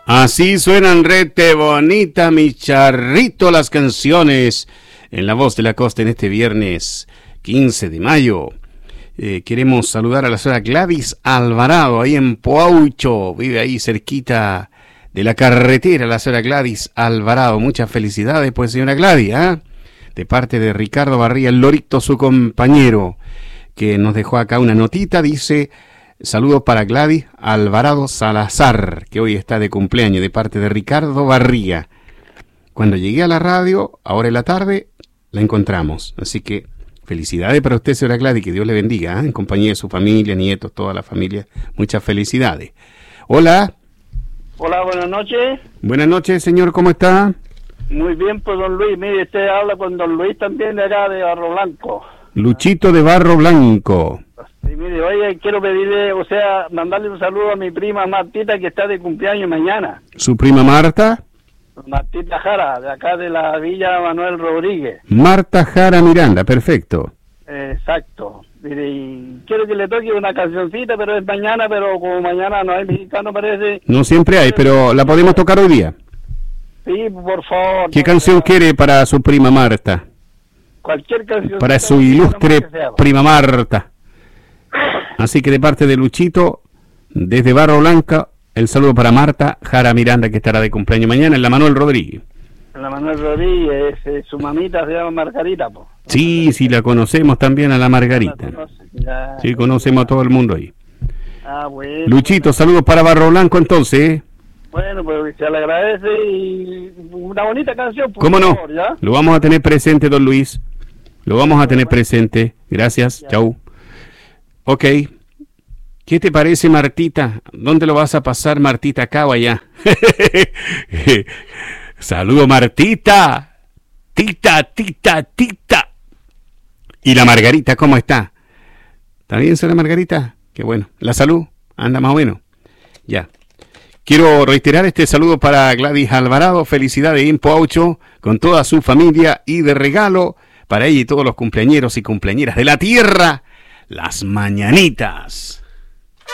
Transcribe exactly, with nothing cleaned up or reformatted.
Así suenan rete bonita, mi charrito, las canciones en La Voz de la Costa en este viernes quince de mayo. Eh, queremos saludar a la señora Gladys Alvarado, ahí en Poaucho, vive ahí cerquita de la carretera, la señora Gladys Alvarado. Muchas felicidades, pues, señora Gladys, ¿eh? De parte de Ricardo Barría, el Lorito, su compañero, que nos dejó acá una notita, dice... Saludos para Gladys Alvarado Salazar, que hoy está de cumpleaños, de parte de Ricardo Barría. Cuando llegué a la radio, ahora en la tarde, la encontramos. Así que felicidades para usted, señora Gladys, que Dios le bendiga, ¿eh? En compañía de su familia, nietos, toda la familia. Muchas felicidades. Hola. Hola, buenas noches. Buenas noches, señor, ¿cómo está? Muy bien, pues, don Luis. Mire, usted habla con don Luis también de acá de Barro Blanco. Luchito de Barro Blanco. Sí, mire, oye, quiero pedirle, o sea, mandarle un saludo a mi prima Martita, que está de cumpleaños mañana. ¿Su prima Marta? Martita Jara, de acá de la Villa Manuel Rodríguez. Marta Jara Miranda, perfecto. Eh, exacto. Mire, y quiero que le toque una cancioncita, pero es mañana, pero como mañana no hay mexicano, parece. No siempre hay, pero la podemos tocar hoy día. Sí, por favor. ¿Qué no, canción no, quiere para su prima Marta? Cualquier canción. Para su ilustre prima Marta. Así que de parte de Luchito, desde Barro Blanca, el saludo para Marta Jara Miranda, que estará de cumpleaños mañana en la Manuel Rodríguez. La Manuel Rodríguez, eh, su mamita se llama Margarita, po. Sí, sí, la conocemos también a la Margarita. Ya, Sí, conocemos a todo el mundo ahí. Ah, bueno. Luchito, saludos para Barro Blanco entonces. Bueno, pues se le agradece y una bonita canción, por ¿Cómo no? favor, ¿ya? Lo vamos a tener presente, don Luis. Lo vamos a tener presente. Gracias, Ya. chau. Ok. ¿Qué te parece, Martita? ¿Dónde lo vas a pasar, Martita? ¿Acá o allá? Saludo, Martita. Tita, tita, tita. ¿Y la Margarita cómo está? ¿Está bien, señora Margarita? Qué bueno. ¿La salud? ¿Anda más o menos? Ya. Quiero reiterar este saludo para Gladys Alvarado. Felicidades en Poaucho con toda su familia y de regalo para ella y todos los cumpleañeros y cumpleañeras de la tierra. Las mañanitas.